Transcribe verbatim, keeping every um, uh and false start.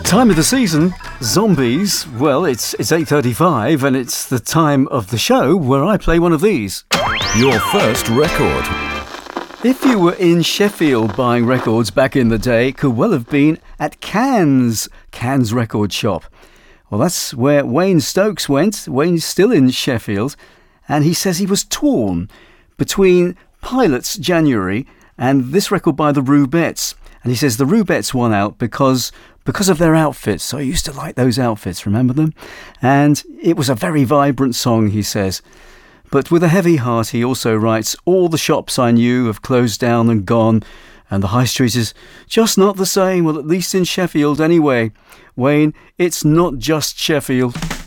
Time of the season, zombies. Well, it's it's eight thirty-five and it's the time of the show where I play one of these. Your first record. If you were in Sheffield buying records back in the day, it could well have been at Cannes, Cannes Record Shop. Well, that's where Wayne Stokes went. Wayne's still in Sheffield, and he says he was torn between Pilots January and this record by the Rubettes. And he says the Rubettes won out because because of their outfits. So I used to like those outfits, remember them? And it was a very vibrant song, he says. But with a heavy heart, he also writes, all the shops I knew have closed down and gone, and the high street is just not the same, well, at least in Sheffield anyway. Wayne, it's not just Sheffield.